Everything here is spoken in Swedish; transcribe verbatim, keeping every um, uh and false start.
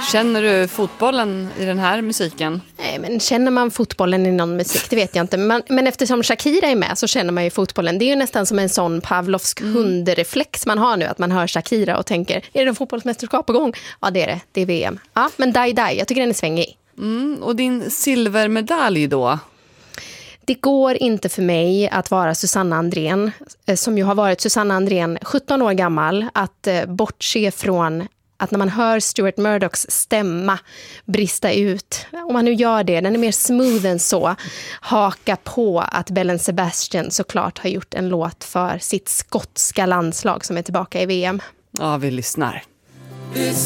Känner du fotbollen i den här musiken? Nej, men känner man fotbollen i någon musik, det vet jag inte. Men, men eftersom Shakira är med så känner man ju fotbollen. Det är ju nästan som en sån Pavlovsk mm. hundreflex man har nu. Att man hör Shakira och tänker, är det en fotbollsmästerskap på gång? Ja, det är det. Det är V M. Ja, men Die Die, jag tycker den är svängig. Mm, och din silvermedalj då? Det går inte för mig att vara Susanna Andrén, som ju har varit Susanna Andrén sjutton år gammal, att bortse från att när man hör Stuart Murdochs stämma brista ut, om man nu gör det, den är mer smooth än så, haka på att Bellen Sebastian såklart har gjort en låt för sitt skotska landslag som är tillbaka i V M. Ja, vi lyssnar. This